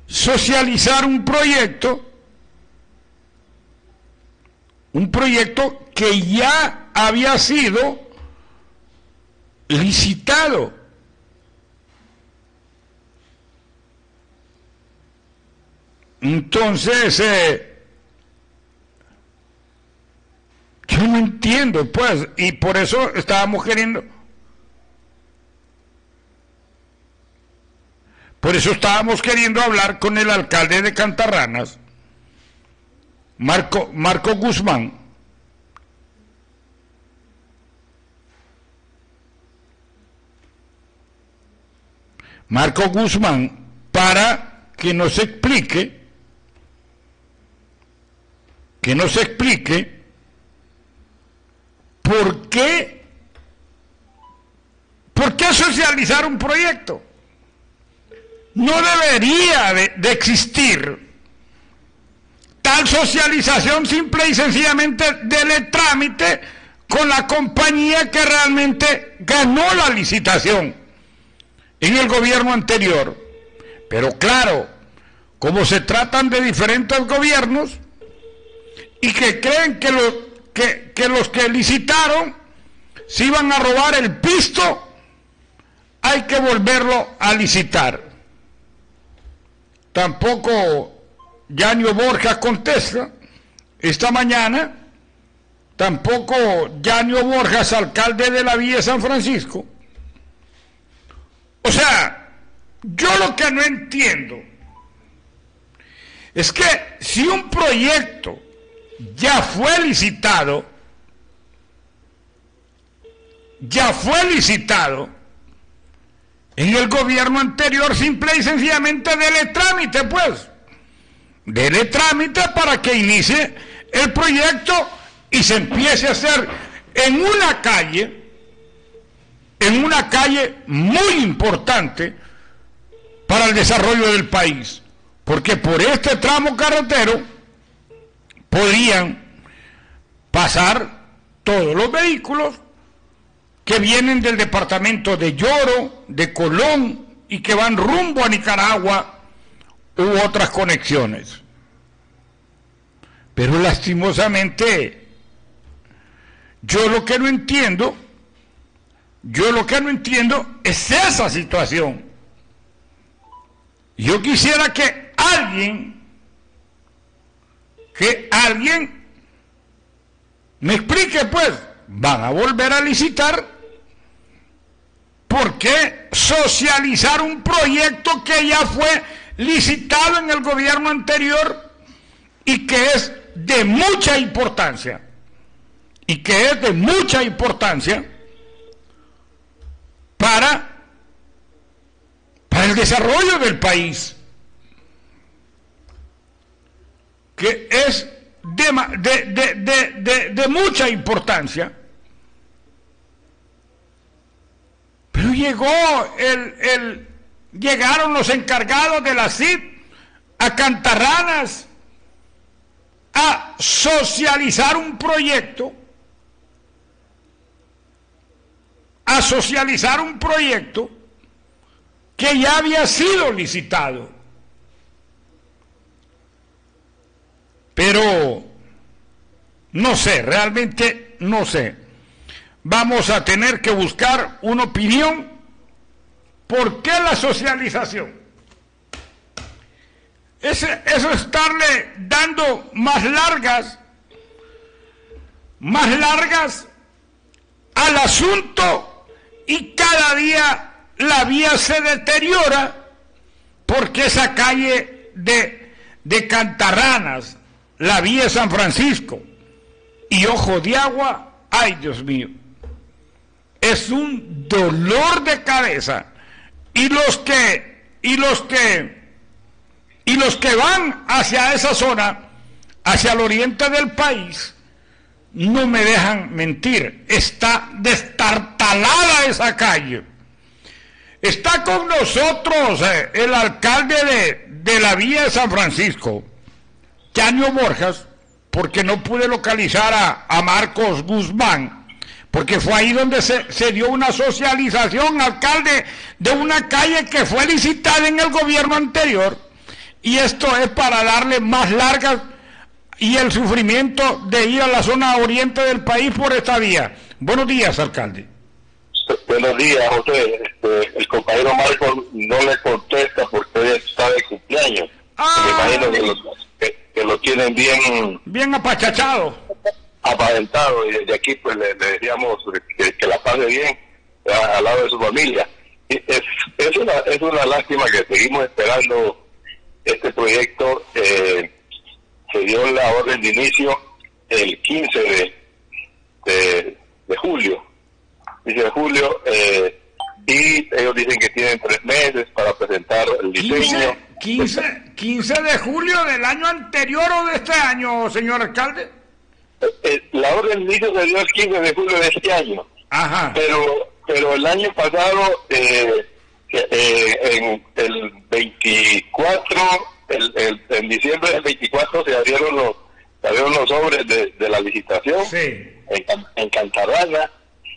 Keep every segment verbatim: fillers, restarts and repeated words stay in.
socializar un proyecto, un proyecto que ya había sido licitado. Entonces, eh, yo no entiendo, pues, y por eso estábamos queriendo, por eso estábamos queriendo hablar con el alcalde de Cantarranas, Marco, Marco Guzmán, Marco Guzmán, para que nos explique, que nos explique por qué, por qué socializar un proyecto. No debería de, de existir tal socialización, simple y sencillamente dele trámite con la compañía que realmente ganó la licitación en el gobierno anterior. Pero claro, como se tratan de diferentes gobiernos y que creen que, lo, que, que los que licitaron se iban a robar el pisto, hay que volverlo a licitar. Tampoco Yanio Borjas contesta esta mañana, tampoco Yanio Borjas, alcalde de la Villa de San Francisco. O sea, yo lo que no entiendo es que si un proyecto ya fue licitado, ya fue licitado en el gobierno anterior, simple y sencillamente dele trámite, pues. Dele trámite para que inicie el proyecto y se empiece a hacer en una calle, en una calle muy importante para el desarrollo del país. Porque por este tramo carretero podrían pasar todos los vehículos que vienen del departamento de Lloro, de Colón, y que van rumbo a Nicaragua u otras conexiones. Pero lastimosamente, yo lo que no entiendo, yo lo que no entiendo es esa situación. Yo quisiera que alguien, que alguien me explique, pues, van a volver a licitar. ¿Por qué socializar un proyecto que ya fue licitado en el gobierno anterior y que es de mucha importancia? Y que es de mucha importancia para, para el desarrollo del país. Que es de, de, de, de, de, de mucha importancia. Pero llegó el, el, llegaron los encargados de la C I D a Cantarranas a socializar un proyecto, a socializar un proyecto que ya había sido licitado. Pero no sé, realmente no sé. Vamos a tener que buscar una opinión. ¿Por qué la socialización? Ese, eso es estarle dando más largas, más largas al asunto, y cada día la vía se deteriora, porque esa calle de, de Cantarranas, la vía de San Francisco y Ojo de Agua, ay Dios mío, es un dolor de cabeza. Y los que, y los que, y los que van hacia esa zona, hacia el oriente del país, no me dejan mentir, está destartalada esa calle. Está con nosotros eh, el alcalde de, de la Villa de San Francisco, Yanio Borjas, porque no pude localizar a, a Marcos Guzmán, porque fue ahí donde se, se dio una socialización, alcalde, de una calle que fue licitada en el gobierno anterior y esto es para darle más largas y el sufrimiento de ir a la zona oriente del país por esta vía. Buenos días, alcalde. Buenos días, José. Este, el compañero Marco no le contesta porque hoy está de cumpleaños. Ah. Me imagino que lo, que, que lo tienen bien... Bien apachachado. Aparentado, y desde aquí pues le, le decíamos que, que la pase bien a, al lado de su familia. Y es, es, una, es una lástima que seguimos esperando este proyecto. Eh, se dio la orden de inicio el quince de, de, de julio. quince de julio, eh, y ellos dicen que tienen tres meses para presentar el diseño. quince de julio del año anterior o de este año, señor alcalde. Eh, la orden de inicio se dio el quince de julio de este año. Ajá. Pero pero el año pasado, eh, eh, en el veinticuatro, el, el, en diciembre del veinticuatro se abrieron los, se abrieron los sobres de, de la licitación. Sí. en, en Cantarana.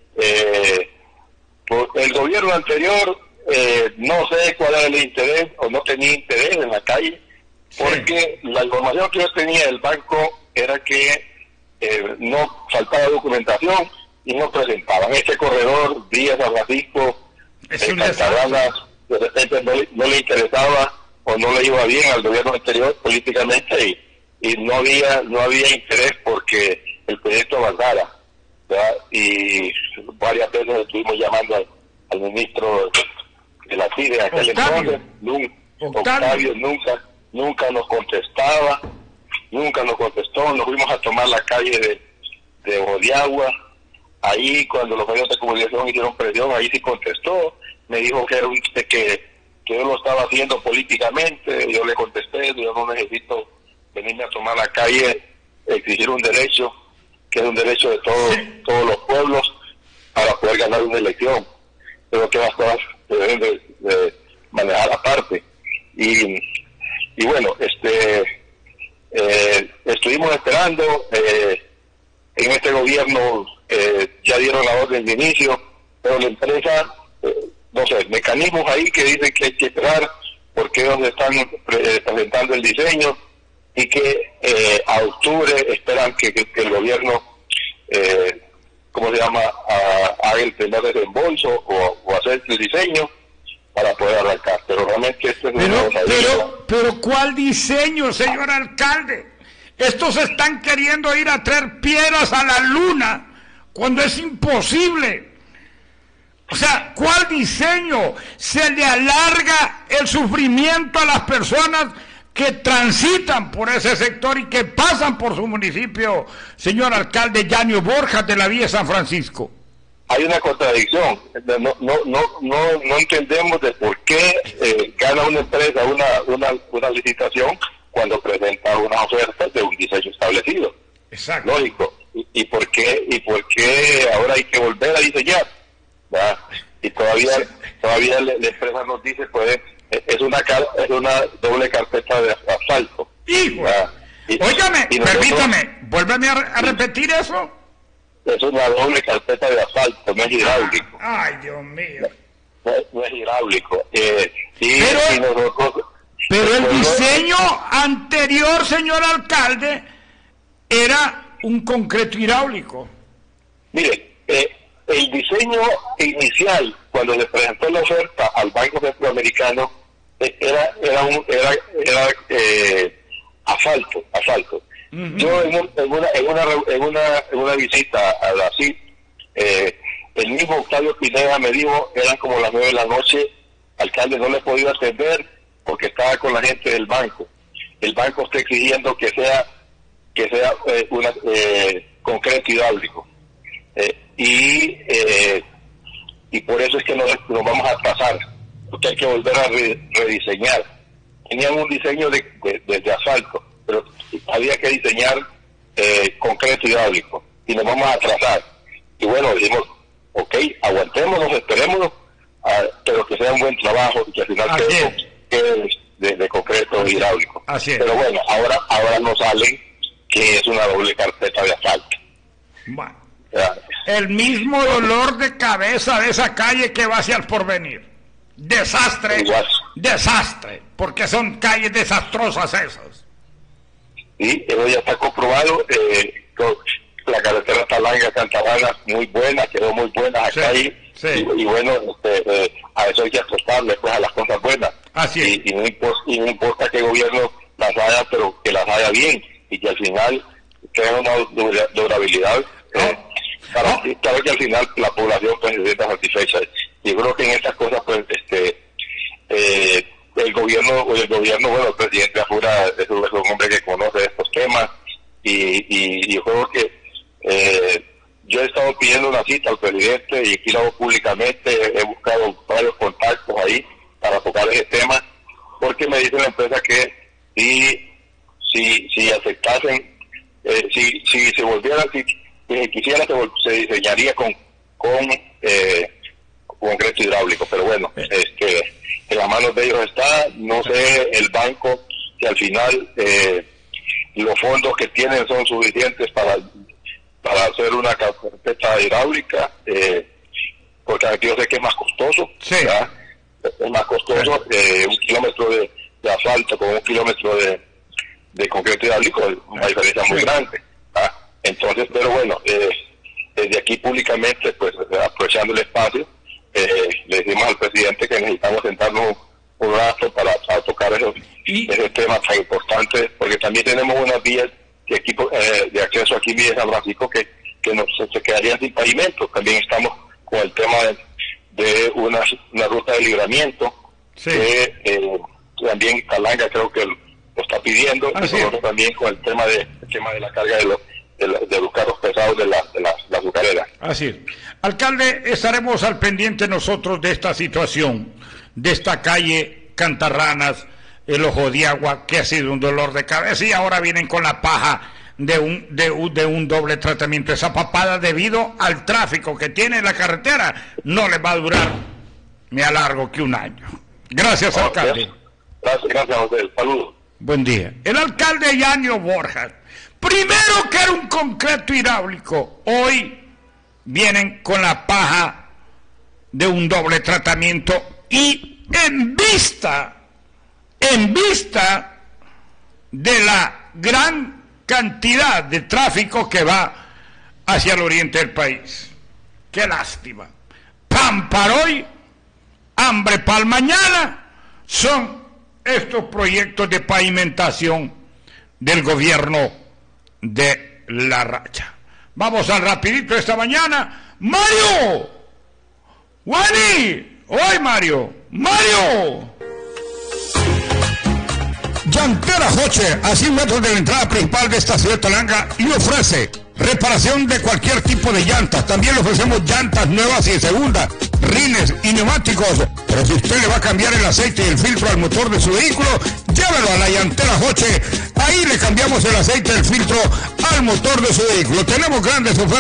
Eh, por el gobierno anterior, eh, no sé cuál era el interés o no tenía interés en la calle, porque sí. La información que yo tenía del banco era que Eh, no faltaba documentación y no presentaban ese corredor vía San Francisco de Cantarana. De repente no, no le interesaba o no le iba bien al gobierno anterior políticamente, y, y no había no había interés porque el proyecto avanzara, ¿verdad? Y varias veces estuvimos llamando al, al ministro de la C I D E aquel entonces, nunca, Octavio. Octavio nunca nunca nos contestaba Nunca nos contestó. Nos fuimos a tomar la calle de, de Odiagua. Ahí, cuando los medios de comunicación hicieron presión, ahí sí contestó. Me dijo que era un, que, que yo lo estaba haciendo políticamente. Yo le contesté, yo no necesito venirme a tomar la calle, exigir un derecho, que es un derecho de todos, todos los pueblos, para poder ganar una elección. Creo que las cosas se deben de, de manejar aparte. Y, y bueno, este... Eh, estuvimos esperando, eh, en este gobierno eh, ya dieron la orden de inicio, pero la empresa, eh, no sé, mecanismos ahí que dicen que hay que esperar porque ellos están pre presentando el diseño y que eh, a octubre esperan que, que, que el gobierno, eh, ¿cómo se llama?, a, haga el primer desembolso o, o hacer el diseño para poder arrancar, pero realmente esto es pero, pero, pero ¿cuál diseño, señor alcalde? Estos están queriendo ir a traer piedras a la luna cuando es imposible. O sea, ¿cuál diseño? Se le alarga el sufrimiento a las personas que transitan por ese sector y que pasan por su municipio, señor alcalde Yanio Borjas, de la Vía San Francisco. Hay una contradicción, no no no no no entendemos de por qué eh, gana una empresa una, una una licitación cuando presenta una oferta de un diseño establecido. Exacto. Lógico. Y, y por qué y por qué ahora hay que volver a diseñar, ¿verdad? Y todavía sí. todavía la empresa nos dice pues es una es una doble carpeta de asfalto. Hijo. Y, Óigame, y nosotros, permítame, vuélveme a, a repetir eso. Es una doble carpeta de asfalto, no es hidráulico. Ay, Dios mío. No, no es hidráulico. Eh, y, pero y nosotros, pero el diseño anterior, señor alcalde, era un concreto hidráulico. Mire, eh, el diseño inicial, cuando le presentó la oferta al Banco Centroamericano, eh, era era un era, era eh, asfalto, asfalto. Uh-huh. Yo en, un, en, una, en, una, en, una, en una visita a la C I D, eh, el mismo Octavio Pineda me dijo, eran como las nueve de la noche, alcalde, no le he podido atender porque estaba con la gente del banco. El banco está exigiendo que sea que sea eh, una eh, concreto hidráulico. Eh, y eh, y por eso es que nos, nos vamos a pasar, porque hay que volver a re, rediseñar. Tenían un diseño de, de, de, de asfalto, pero había que diseñar eh, concreto hidráulico y nos vamos a atrasar. Y bueno, dijimos, ok, aguantémonos, esperémonos, uh, pero que sea un buen trabajo y que al final quede, quede de, de concreto hidráulico. Así es. Pero bueno, ahora ahora nos sale que es una doble carpeta de asfalto. Bueno, el mismo dolor de cabeza de esa calle que va hacia el Porvenir. Desastre, igual, desastre, porque son calles desastrosas esas. Y eso ya está comprobado. Eh, la carretera Talanga-Cantarranas, muy buena, quedó muy buena acá. Sí, ahí, sí. Y, y bueno, este, eh, a eso hay que apostarle, pues, a las cosas buenas. Así es. Y, y, no importa, y no importa qué gobierno las haga, pero que las haga bien, y que al final tenga una durabilidad. Oh. Eh, para, oh. para que al final la población, pues, se sienta satisfecha. Y yo creo que en estas cosas, pues, este eh, el gobierno, el gobierno, bueno, el presidente Afura es un, es un hombre que conoce estos temas, y, y, y yo creo que eh, yo he estado pidiendo una cita al presidente, y aquí lo hago públicamente, he buscado varios contactos ahí para tocar ese tema, porque me dice la empresa que si si, si aceptasen, eh, si, si se volviera, si, si quisiera, se, se diseñaría con con eh, concreto hidráulico, pero bueno, este en las manos de ellos está. No sé el banco si al final eh, los fondos que tienen son suficientes para para hacer una carpeta hidráulica, eh, porque aquí yo sé que es más costoso. Sí. ¿verdad? Es más costoso, eh, un kilómetro de, de asfalto con un kilómetro de, de concreto hidráulico, una diferencia muy grande. ¿verdad? Entonces, pero bueno, eh, desde aquí públicamente, pues aprovechando el espacio, eh, le decimos al presidente que necesitamos sentarnos un rato para, para tocar esos, ese tema tan importante, porque también tenemos unas vías de, equipo, eh, de acceso aquí en San Francisco que, que nos, se quedarían sin pavimento. También estamos con el tema de, de una, una ruta de libramiento, sí. que eh, también Talanga creo que lo está pidiendo, ah, y sí. nosotros también con el tema de, el tema de la carga de los de, la, de los carros pesados de la, de la, la azucarera. Así es. Alcalde, estaremos al pendiente nosotros de esta situación, de esta calle Cantarranas, el Ojo de Agua, que ha sido un dolor de cabeza, y ahora vienen con la paja de un, de, un, de un doble tratamiento. Esa papada, debido al tráfico que tiene la carretera, no le va a durar, me alargo, que un año. Gracias, oh, alcalde. Gracias, gracias a usted. Saludos. Buen día. El alcalde Yanio Borjas, primero que era un concreto hidráulico, hoy vienen con la paja de un doble tratamiento, y en vista, en vista de la gran cantidad de tráfico que va hacia el oriente del país. Qué lástima. Pan para hoy, hambre para el mañana, son estos proyectos de pavimentación del gobierno de La Racha. Vamos al rapidito esta mañana. ¡Mario! ¡Wani! ¡Hoy, Mario! ¡Mario! Llantera Joche, a cien metros de la entrada principal de esta ciudad de Talanga, y ofrece reparación de cualquier tipo de llantas. También le ofrecemos llantas nuevas y de segunda, rines y neumáticos. Pero si usted le va a cambiar el aceite y el filtro al motor de su vehículo, llévelo a la Llantera Joche. Ahí le cambiamos el aceite y el filtro al motor de su vehículo. Tenemos grandes ofertas